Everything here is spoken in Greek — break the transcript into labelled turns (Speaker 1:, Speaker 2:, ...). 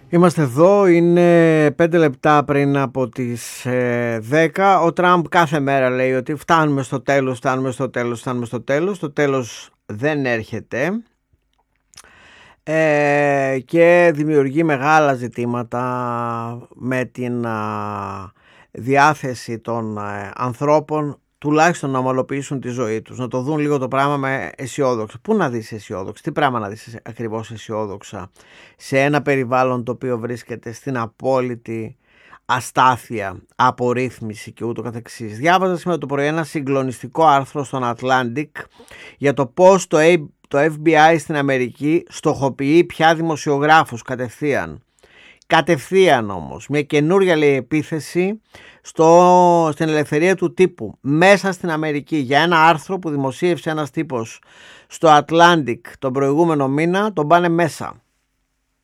Speaker 1: Είμαστε εδώ, είναι 5 λεπτά πριν από τις 10. Ο Τραμπ κάθε μέρα λέει ότι φτάνουμε στο τέλος, το τέλος δεν έρχεται και δημιουργεί μεγάλα ζητήματα με την διάθεση των ανθρώπων τουλάχιστον να ομαλοποιήσουν τη ζωή τους, να το δουν λίγο το πράγμα με αισιόδοξα. Πού να δεις αισιόδοξα, τι πράγμα να δεις ακριβώς αισιόδοξα σε ένα περιβάλλον το οποίο βρίσκεται στην απόλυτη αστάθεια, απορρίθμιση και ούτω καθεξής. Διάβαζα σήμερα το πρωί ένα συγκλονιστικό άρθρο στον Atlantic για το πώς το FBI στην Αμερική στοχοποιεί πια δημοσιογράφους κατευθείαν όμως. Μια καινούρια λέει επίθεση στην ελευθερία του τύπου μέσα στην Αμερική για ένα άρθρο που δημοσίευσε ένας τύπος στο Atlantic τον προηγούμενο μήνα, τον πάνε μέσα.